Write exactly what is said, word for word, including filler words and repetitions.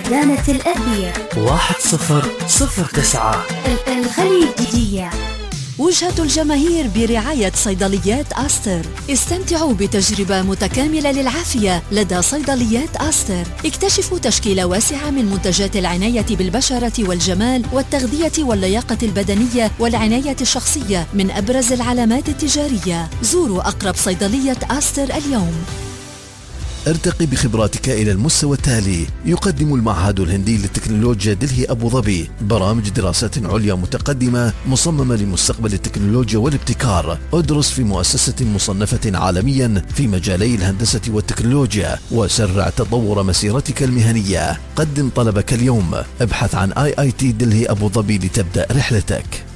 ميدانة الأثير واحد صفر صفر تسعة الخليجية. وجهة الجماهير برعاية صيدليات آستر. استمتعوا بتجربة متكاملة للعافية لدى صيدليات آستر. اكتشفوا تشكيلة واسعة من منتجات العناية بالبشرة والجمال والتغذية واللياقة البدنية والعناية الشخصية من أبرز العلامات التجارية. زوروا أقرب صيدلية آستر اليوم. ارتقي بخبراتك إلى المستوى التالي. يقدم المعهد الهندي للتكنولوجيا دلهي أبو ظبي برامج دراسات عليا متقدمة مصممة لمستقبل التكنولوجيا والابتكار. ادرس في مؤسسة مصنفة عالميا في مجالي الهندسة والتكنولوجيا وسرع تطور مسيرتك المهنية. قدم طلبك اليوم. ابحث عن آي آي تي دلهي أبو ظبي لتبدأ رحلتك.